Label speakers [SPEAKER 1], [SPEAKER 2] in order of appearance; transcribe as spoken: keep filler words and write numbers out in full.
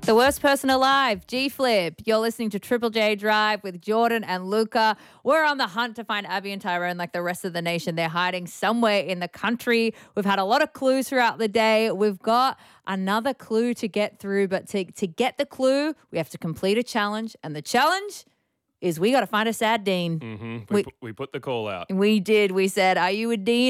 [SPEAKER 1] The worst person alive, G-Flip. You're listening to Triple J Drive with Jordan and Luca. We're on the hunt to find Abby and Tyrone like the rest of the nation. They're hiding somewhere in the country. We've had a lot of clues throughout the day. We've got another clue to get through, but to, to get the clue, we have to complete a challenge. And the challenge is we got to find a sad Dean.
[SPEAKER 2] Mm-hmm. We,
[SPEAKER 1] We-
[SPEAKER 2] pu- we put the call out.
[SPEAKER 1] We did. We said, are you a Dean